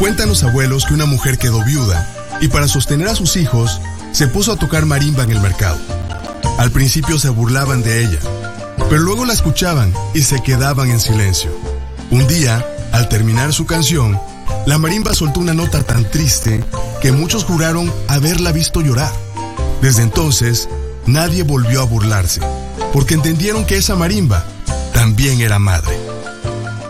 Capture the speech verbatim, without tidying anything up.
Cuentan los abuelos que una mujer quedó viuda y para sostener a sus hijos se puso a tocar marimba en el mercado. Al principio se burlaban de ella, pero luego la escuchaban y se quedaban en silencio. Un día, al terminar su canción, la marimba soltó una nota tan triste que muchos juraron haberla visto llorar. Desde entonces, nadie volvió a burlarse, porque entendieron que esa marimba también era madre.